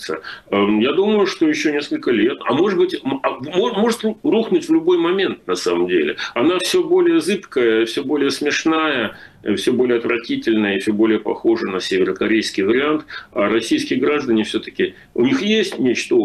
рухнется? Я думаю, что еще несколько лет. А может быть, может рухнуть в любой момент, на самом деле. Она все более зыбкая, все более смешная, все более отвратительная и все более похожа на северокорейский вариант. А российские граждане все-таки... У них есть нечто